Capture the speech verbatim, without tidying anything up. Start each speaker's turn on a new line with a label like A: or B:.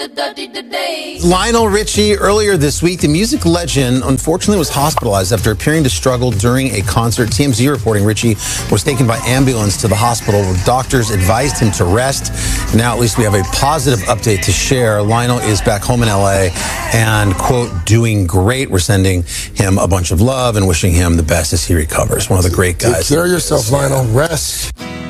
A: Lionel Richie, earlier this week, the music legend unfortunately was hospitalized after appearing to struggle during a concert. T M Z reporting Richie was taken by ambulance to the hospital where doctors advised him to rest. Now at least we have a positive update to share. Lionel is back home in L A and, quote, doing great. We're sending him a bunch of love and wishing him the best as he recovers. One of the great guys.
B: Take care of yourself, Lionel. Rest.